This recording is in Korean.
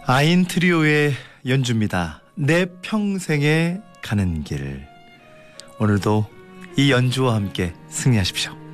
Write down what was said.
아인 트리오의 연주입니다. 내 평생에 가는 길. 오늘도 이 연주와 함께 승리하십시오.